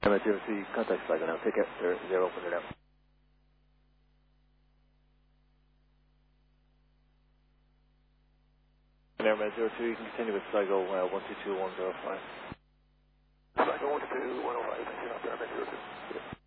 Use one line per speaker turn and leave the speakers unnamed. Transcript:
02, contact Sligo now, take it, 0, put it out. Airman 02, you can continue with Sligo 122105.
Sligo 122, 105, thank you, Airman 02.